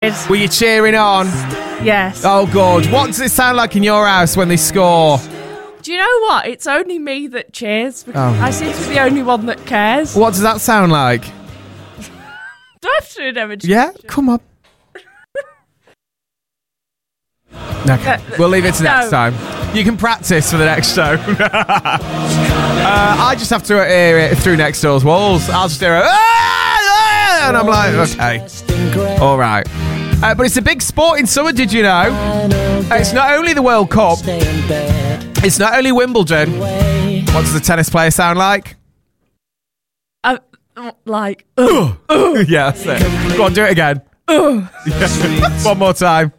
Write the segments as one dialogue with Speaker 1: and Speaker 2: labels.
Speaker 1: Were you cheering on?
Speaker 2: Yes.
Speaker 1: Oh, good. What does it sound like in your house when they score?
Speaker 2: Do you know what? It's only me that cheers. Because
Speaker 1: Oh.
Speaker 2: I seem to be the only one that cares.
Speaker 1: What does that sound like?
Speaker 2: Do I have to do a demonstration?
Speaker 1: Yeah, come on. Okay, we'll leave it to next time. You can practice for the next show. I just have to hear it through next door's walls. I'll just hear it. And I'm like, okay. All right. But it's a big sporting summer, did you know? It's not only the World Cup. It's not only Wimbledon. What does the tennis player sound like?
Speaker 2: Like,
Speaker 1: Yeah, that's it. Go on, do it again. Yeah. One more time.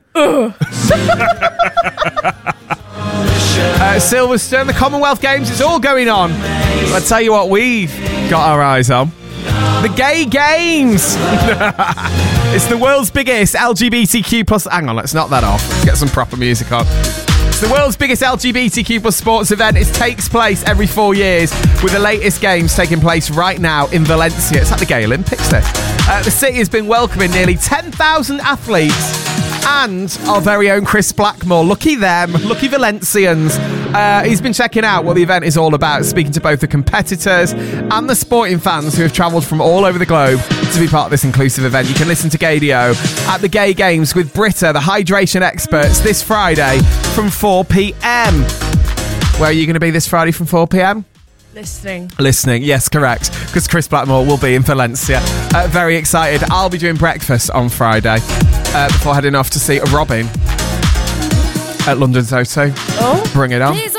Speaker 1: Silverstone, the Commonwealth Games, it's all going on. I'll tell you what we've got our eyes on. The Gay Games. It's the world's biggest LGBTQ plus... Hang on, let's knock that off. Let's get some proper music on. It's the world's biggest LGBTQ plus sports event. It takes place every 4 years, with the latest games taking place right now in Valencia. It's like the Gay Olympics, this. The city has been welcoming nearly 10,000 athletes and our very own Chris Blackmore. Lucky them, lucky Valencians. He's been checking out what the event is all about, speaking to both the competitors and the sporting fans who have travelled from all over the globe to be part of this inclusive event. You can listen to Gaydio at the Gay Games with Britta, the hydration experts, this Friday from 4 p.m. Where are you going to be this Friday from 4 p.m? Listening, yes, correct. Because Chris Blackmore will be in Valencia. Very excited. I'll be doing breakfast on Friday before heading off to see Robin at London Zoto.
Speaker 2: Oh.
Speaker 1: Bring it on.